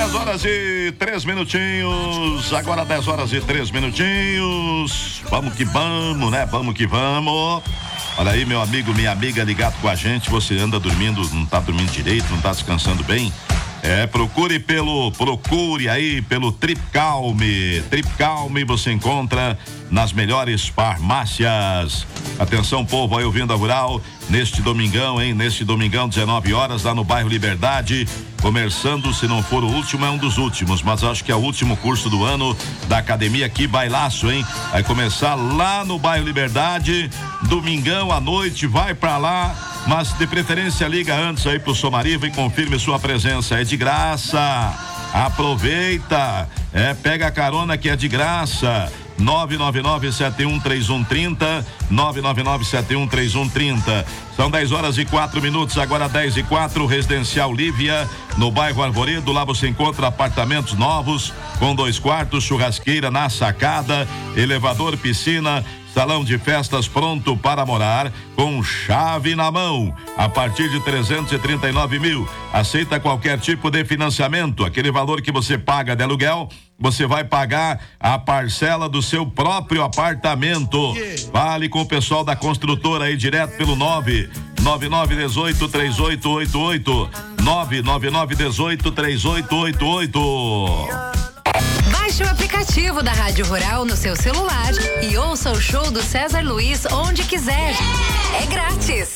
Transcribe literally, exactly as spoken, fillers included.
dez horas e três minutinhos. Agora dez horas e três minutinhos. Vamos que vamos, né? Vamos que vamos. Olha aí, meu amigo, minha amiga ligado com a gente. Você anda dormindo, não tá dormindo direito, não tá descansando bem? É, procure pelo, procure aí pelo Trip Calme. Trip Calme você encontra nas melhores farmácias. Atenção, povo aí ouvindo a Rural, neste domingão, hein? Neste domingão, dezenove horas, lá no bairro Liberdade. Começando, se não for o último, é um dos últimos, mas acho que é o último curso do ano da academia aqui, bailaço, hein? Vai começar lá no bairro Liberdade, domingão à noite, vai pra lá, mas de preferência liga antes aí pro Somariva e confirme sua presença, é de graça, aproveita, é, pega a carona que é de graça. nove nove nove sete um três um três zero, nove nove nove sete um três um três zero. São dez horas e quatro minutos, agora dez e quatro, Residencial Lívia, no bairro Arvoredo. Lá você encontra apartamentos novos, com dois quartos, churrasqueira na sacada, elevador, piscina, salão de festas pronto para morar, com chave na mão, a partir de trezentos e trinta e nove mil. Aceita qualquer tipo de financiamento, aquele valor que você paga de aluguel, você vai pagar a parcela do seu próprio apartamento. Fale com o pessoal da construtora aí direto pelo nove nove nove um oito três oito oito oito, nove nove nove um oito três oito oito oito. Baixe o aplicativo da Rádio Rural no seu celular e ouça o show do César Luiz onde quiser. É grátis.